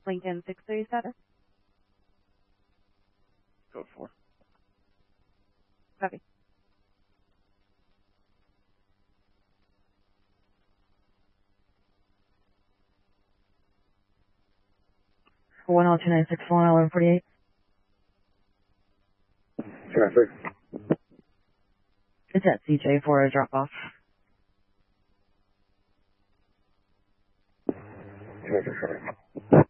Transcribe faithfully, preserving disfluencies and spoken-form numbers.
Lincoln six three seven. Code four. Copy. one oh two nine six one eleven forty-eight. Traffic. It's at C J for a drop off. Traffic, sorry.